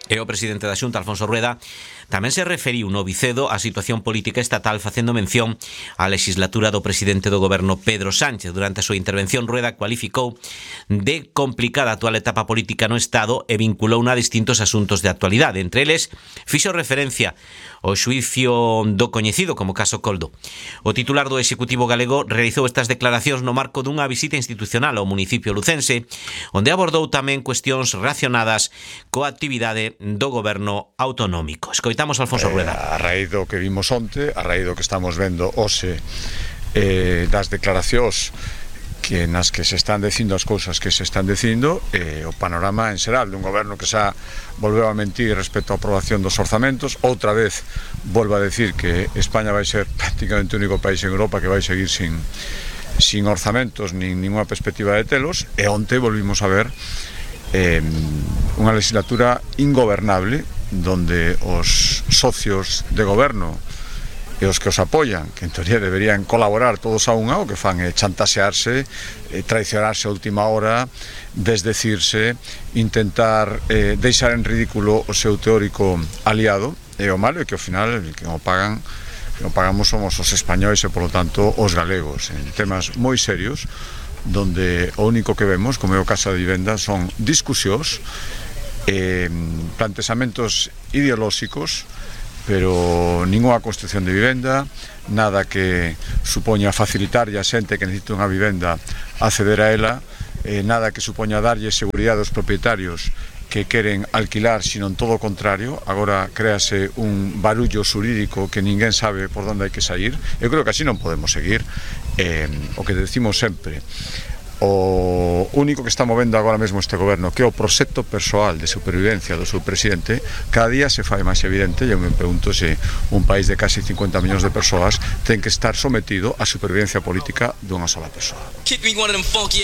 E o presidente da Xunta, Alfonso Rueda, tamén se referiu no Vicedo á situación política estatal facendo mención á legislatura do presidente do goberno Pedro Sánchez. Durante a súa intervención, Rueda cualificou de complicada a actual etapa política no Estado e vinculouna a distintos asuntos de actualidade. Entre eles, fixo referencia ao xuicio do coñecido como caso Coldo. O titular do Executivo galego realizou estas declaracións no marco dunha visita institucional ao municipio lucense, onde abordou tamén cuestións relacionadas coa actividade do goberno autonómico. Escoitamos a Alfonso Rueda. A raíz do que vimos onte, a raíz do que estamos vendo hoxe, das declaracións nas que se están dicindo as cousas que se están dicindo, o panorama en xeral dun goberno que xa volveu a mentir respecto á aprobación dos orzamentos. Outra vez volvo a decir que España vai ser prácticamente o único país en Europa que vai seguir sin orzamentos nin ninguna perspectiva de telos, e onte volvimos a ver unha legislatura ingobernable donde os socios de goberno e os que os apoian, que en teoría deberían colaborar todos a unha, o que fan é chantaxearse, traicionarse a última hora, desdecirse, intentar deixar en ridículo o seu teórico aliado, e o malo é que ao final que o pagamos somos os españois e, polo tanto, os galegos, en temas moi serios, donde o único que vemos, como é o caso da vivenda, son discusións, plantexamentos ideolóxicos, pero ninguna construcción de vivenda, nada que supoña facilitar a xente que necesita unha vivenda acceder a ela, nada que supoña darlle seguridade aos propietarios que queren alquilar, sino todo o contrario. Agora créase un barullo xurídico que ninguén sabe por onde hai que sair. Eu creo que así non podemos seguir. O que decimos sempre, o único que está movendo agora mesmo este goberno, que é o proxecto persoal de supervivencia do seu presidente, cada día se fai máis evidente. E eu me pregunto se un país de casi 50 millóns de persoas ten que estar sometido á supervivencia política dunha sola persoa.